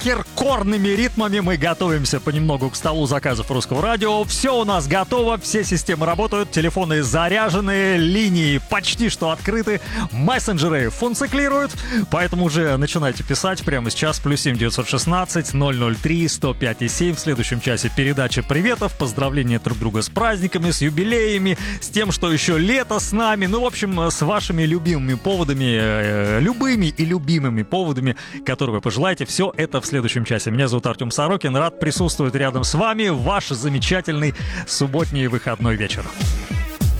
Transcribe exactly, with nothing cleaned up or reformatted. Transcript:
рокеркорными ритмами мы готовимся понемногу к столу заказов Русского радио. Все у нас готово, все системы работают, телефоны заряжены, линии почти что открыты, мессенджеры функционируют, поэтому уже начинайте писать прямо сейчас. Плюс семь девятьсот шестнадцать ноль ноль три сто пять и семь. В следующем часе передача приветов, поздравления друг друга с праздниками, с юбилеями, с тем, что еще лето с нами. Ну, в общем, с вашими любимыми поводами, э, любыми и любимыми поводами, которые вы пожелаете. Все это в следующем часе. Меня зовут Артем Сорокин. Рад присутствовать рядом с вами в ваш замечательный субботний выходной вечер.